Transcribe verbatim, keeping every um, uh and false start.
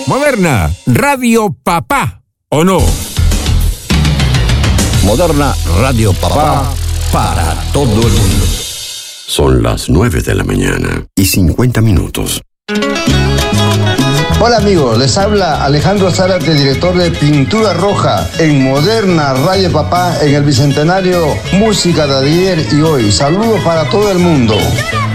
Moderna, Radio Papá, ¿o no? Moderna Radio Papá para todo el mundo. Son las nueve de la mañana y cincuenta minutos. Hola amigos, les habla Alejandro Zárate, director de Pintura Roja en Moderna Radio Papá en el Bicentenario Música de ayer y hoy. Saludos para todo el mundo.